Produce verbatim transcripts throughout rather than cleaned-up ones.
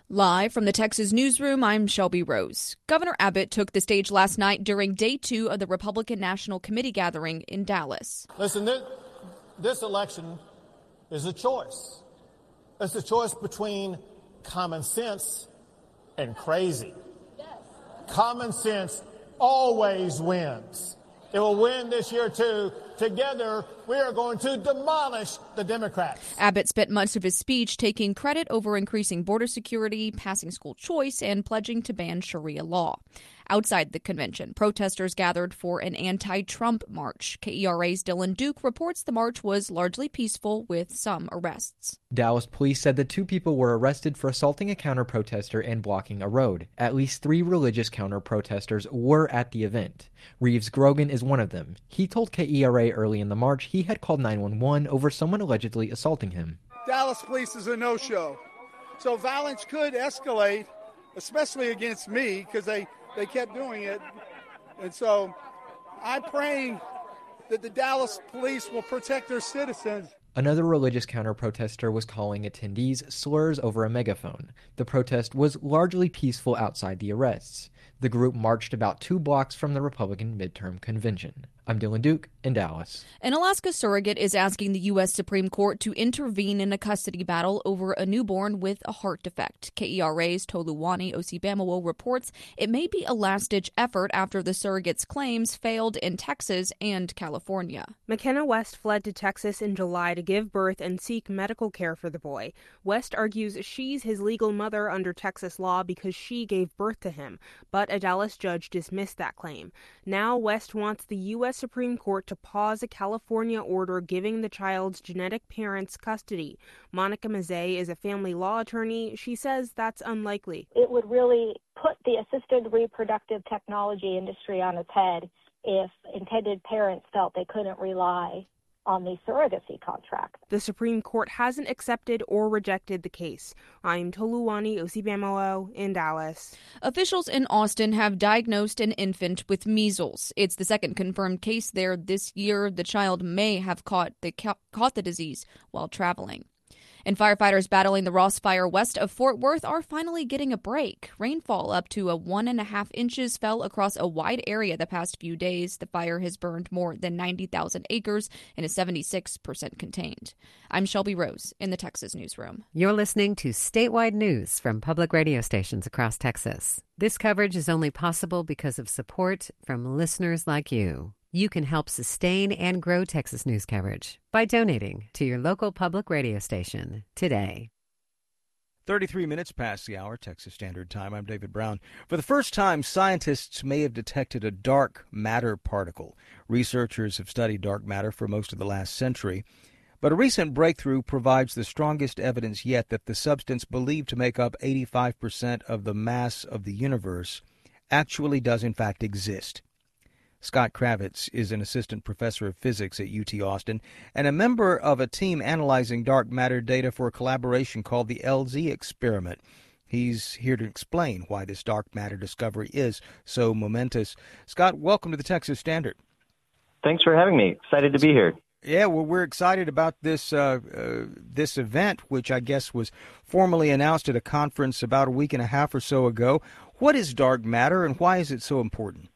Live from the Texas newsroom, I'm Shelby Rose. Governor Abbott took the stage last night during day two of the Republican National Committee gathering in Dallas. Listen, this, this election is a choice. It's a choice between common sense and crazy. Yes. Common sense always wins. It will win this year, too. Together, we are going to demolish the Democrats. Abbott spent much of his speech taking credit over increasing border security, passing school choice, and pledging to ban Sharia law. Outside the convention, protesters gathered for an anti-Trump march. K E R A's Dylan Duke reports the march was largely peaceful with some arrests. Dallas police said the two people were arrested for assaulting a counter-protester and blocking a road. At least three religious counter-protesters were at the event. Reeves Grogan is one of them. He told K E R A early in the march he had called nine one one over someone allegedly assaulting him. Dallas police is a no-show. So violence could escalate, especially against me, because they They kept doing it. And so I'm praying that the Dallas police will protect their citizens. Another religious counter-protester was calling attendees slurs over a megaphone. The protest was largely peaceful outside the arrests. The group marched about two blocks from the Republican midterm convention. I'm Dylan Duke in Dallas. An Alaska surrogate is asking the U S Supreme Court to intervene in a custody battle over a newborn with a heart defect. K E R A's Toluwani Osibamowo reports it may be a last-ditch effort after the surrogate's claims failed in Texas and California. McKenna West fled to Texas in July to give birth and seek medical care for the boy. West argues she's his legal mother under Texas law because she gave birth to him, but a Dallas judge dismissed that claim. Now West wants the U S Supreme Court to pause a California order giving the child's genetic parents custody. Monica Mazzei is a family law attorney. She says that's unlikely. It would really put the assisted reproductive technology industry on its head if intended parents felt they couldn't rely on the surrogacy contract. The Supreme Court hasn't accepted or rejected the case. I'm Toluwani Osibamowo in Dallas. Officials in Austin have diagnosed an infant with measles. It's the second confirmed case there this year. The child may have caught the, caught the disease while traveling. And firefighters battling the Ross Fire west of Fort Worth are finally getting a break. Rainfall up to a one and a half inches fell across a wide area the past few days. The fire has burned more than ninety thousand acres and is seventy-six percent contained. I'm Shelby Rose in the Texas newsroom. You're listening to statewide news from public radio stations across Texas. This coverage is only possible because of support from listeners like you. You can help sustain and grow Texas news coverage by donating to your local public radio station today. thirty-three minutes past the hour, Texas Standard Time. I'm David Brown. For the first time, scientists may have detected a dark matter particle. Researchers have studied dark matter for most of the last century, but a recent breakthrough provides the strongest evidence yet that the substance believed to make up eighty-five percent of the mass of the universe actually does in fact exist. Scott Kravitz is an assistant professor of physics at U T Austin and a member of a team analyzing dark matter data for a collaboration called the L Z experiment. He's here to explain why this dark matter discovery is so momentous. Scott, welcome to the Texas Standard. Thanks for having me. Excited to be here. Yeah, well, we're excited about this uh, uh, this event, which I guess was formally announced at a conference about a week and a half or so ago. What is dark matter and why is it so important?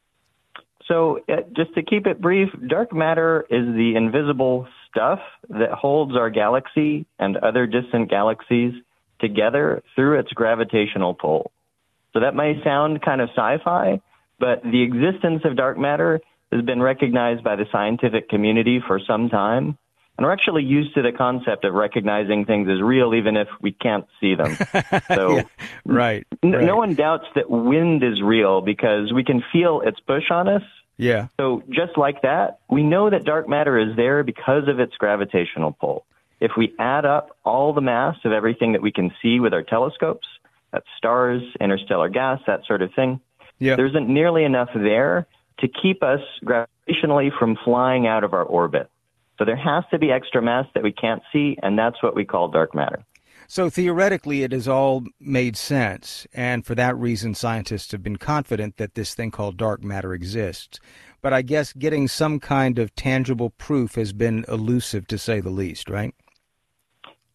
So uh, just to keep it brief, dark matter is the invisible stuff that holds our galaxy and other distant galaxies together through its gravitational pull. So that may sound kind of sci-fi, but the existence of dark matter has been recognized by the scientific community for some time. And we're actually used to the concept of recognizing things as real, even if we can't see them. So yeah, right, n- right. No one doubts that wind is real because we can feel its push on us. Yeah. So just like that, we know that dark matter is there because of its gravitational pull. If we add up all the mass of everything that we can see with our telescopes, that's stars, interstellar gas, that sort of thing, yeah. there isn't nearly enough there to keep us gravitationally from flying out of our orbit. So there has to be extra mass that we can't see, and that's what we call dark matter. So theoretically, it has all made sense, and for that reason, scientists have been confident that this thing called dark matter exists. But I guess getting some kind of tangible proof has been elusive, to say the least, right?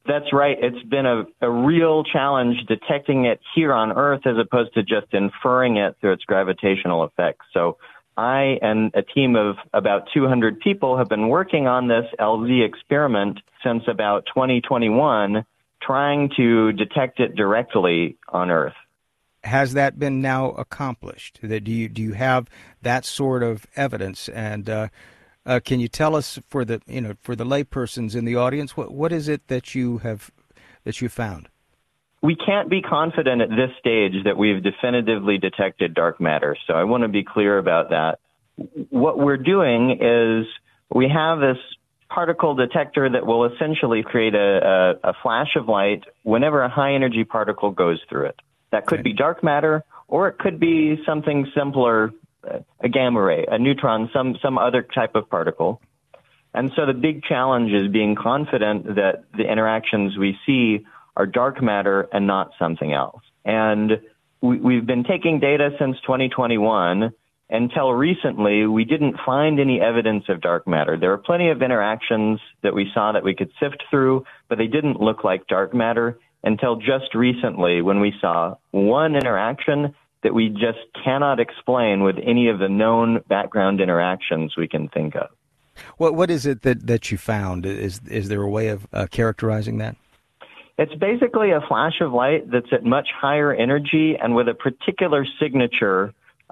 That's right. It's been a, a real challenge detecting it here on Earth as opposed to just inferring it through its gravitational effects. So I and a team of about two hundred people have been working on this L Z experiment since about twenty twenty-one, trying to detect it directly on Earth. Has that been now accomplished? That do you do you have that sort of evidence? And uh, uh, can you tell us, for the you know for the laypersons in the audience, what what is it that you have that you found? We can't be confident at this stage that we've definitively detected dark matter. So I want to be clear about that. What we're doing is we have this particle detector that will essentially create a, a, a flash of light whenever a high energy particle goes through it. That could be dark matter, or it could be something simpler, a gamma ray, a neutron, some, some other type of particle. And so the big challenge is being confident that the interactions we see are dark matter and not something else. And we, we've been taking data since twenty twenty-one. Until recently, we didn't find any evidence of dark matter. There were plenty of interactions that we saw that we could sift through, but they didn't look like dark matter until just recently, when we saw one interaction that we just cannot explain with any of the known background interactions we can think of. What What is it that, that you found? Is, is there a way of uh, characterizing that? It's basically a flash of light that's at much higher energy and with a particular signature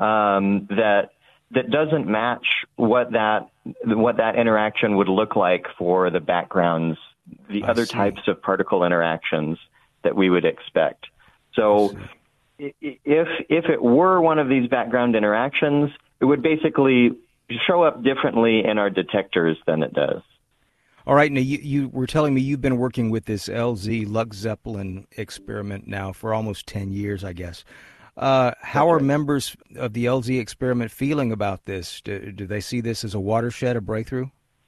um, that that doesn't match what that what that interaction would look like for the backgrounds, the I other see. types of particle interactions that we would expect. So if if it were one of these background interactions, it would basically show up differently in our detectors than it does. All right. Now, you, you were telling me you've been working with this L Z Lux-Zeppelin experiment now for almost ten years, I guess. Uh, how are members of the L Z experiment feeling about this? Do, do they see this as a watershed, a breakthrough?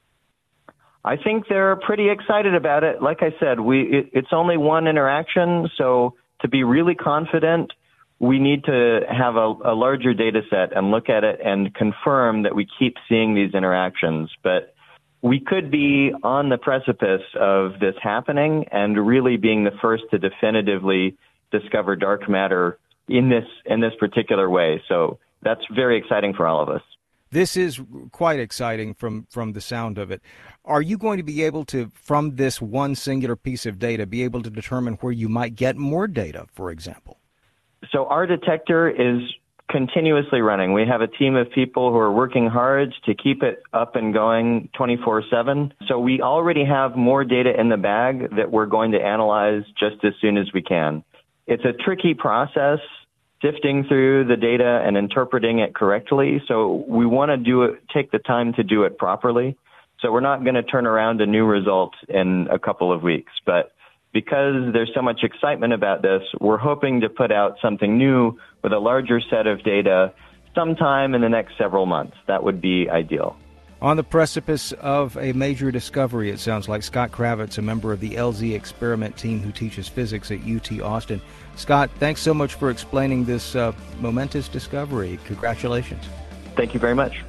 I think they're pretty excited about it. Like I said, we it, it's only one interaction, so to be really confident, we need to have a, a larger data set and look at it and confirm that we keep seeing these interactions. But we could be on the precipice of this happening and really being the first to definitively discover dark matter in this in this particular way. So that's very exciting for all of us. This is quite exciting from, from the sound of it. Are you going to be able to, from this one singular piece of data, be able to determine where you might get more data, for example? So our detector is continuously running. We have a team of people who are working hard to keep it up and going twenty-four seven. So we already have more data in the bag that we're going to analyze just as soon as we can. It's a tricky process, sifting through the data and interpreting it correctly. So we want to do it, take the time to do it properly. So we're not going to turn around a new result in a couple of weeks. But because there's so much excitement about this, we're hoping to put out something new with a larger set of data sometime in the next several months. That would be ideal. On the precipice of a major discovery, it sounds like. Scott Kravitz, a member of the L Z experiment team who teaches physics at U T Austin. Scott, thanks so much for explaining this uh, momentous discovery. Congratulations. Thank you very much.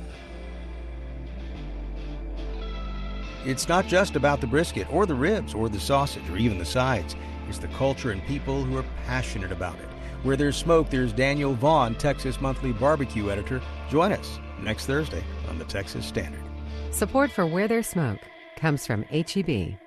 It's not just about the brisket or the ribs or the sausage or even the sides. It's the culture and people who are passionate about it. Where there's smoke, there's Daniel Vaughn, Texas Monthly barbecue editor. Join us next Thursday on the Texas Standard. Support for Where There's Smoke comes from H E B.